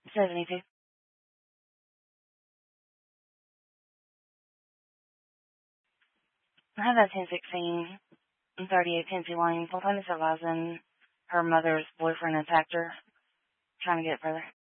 72. I have that 1016 and 38 Tennessee Lane. Full-time supervising her mother's boyfriend attacked her, trying to get further.